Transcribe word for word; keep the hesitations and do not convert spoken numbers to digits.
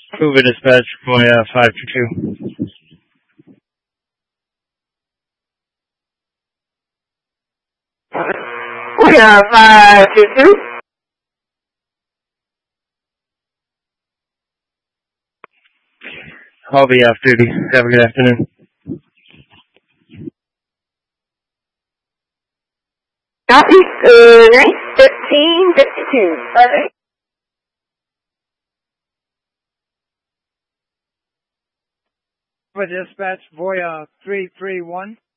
Cougar dispatch, Voya five two two. Voya five two two. I'll be off duty. Have a good afternoon. Copy, uh, nine thirteen fifty-two. Alright. For dispatch, Voya three three one.